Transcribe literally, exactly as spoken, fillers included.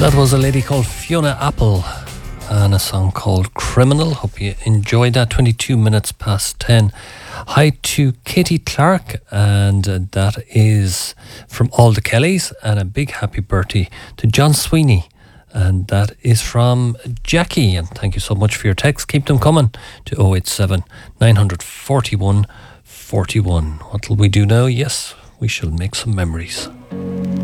That was a lady called Fiona Apple and a song called Criminal. Hope you enjoyed that. twenty-two minutes past ten. Hi to Katie Clark, and uh, that is from all the Kellys, and a big happy birthday to John Sweeney, and that is from Jackie. And thank you so much for your text. Keep them coming to oh eight seven, nine four one, four one. What will we do now? Yes, we shall make some memories.